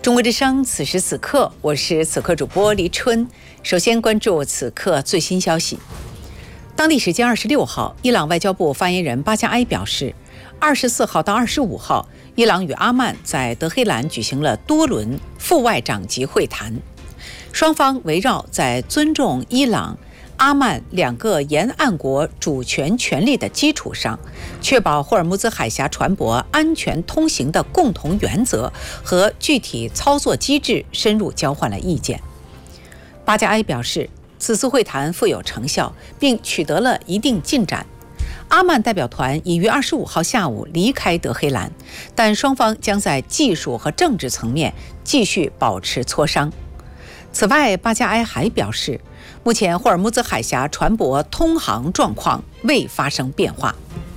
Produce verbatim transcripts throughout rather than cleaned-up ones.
中国之声，此时此刻，我是此刻主播黎春。首先关注此刻最新消息。当地时间二十六号，伊朗外交部发言人巴加埃表示，二十四号到二十五号，伊朗与阿曼在德黑兰举行了多轮副外长级会谈，双方围绕在尊重伊朗、阿曼两个沿岸国主权权利的基础上，确保霍尔木兹海峡船舶安全通行的共同原则和具体操作机制深入交换了意见。巴加埃表示，此次会谈富有成效，并取得了一定进展。阿曼代表团已于二十五号下午离开德黑兰，但双方将在技术和政治层面继续保持磋商。此外，巴加埃还表示，目前霍尔木兹海峡船舶通航状况未发生变化。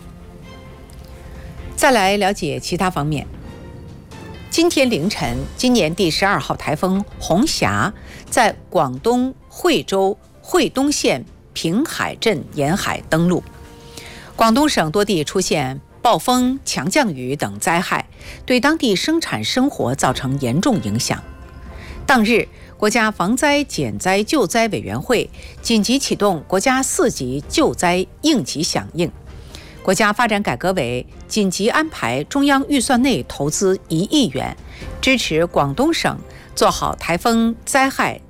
再来了解其他方面。今天凌晨，今年第十二号台风红霞在广东惠州惠东县平海镇沿海登陆，广东省多地出现暴风、强降雨等灾害，对当地生产生活造成严重影响。当日，国家防灾减灾救灾委员会紧急启动国家四级救灾应急响应，国家发展改革委紧急安排中央预算内投资一亿元，支持广东省做好台风灾害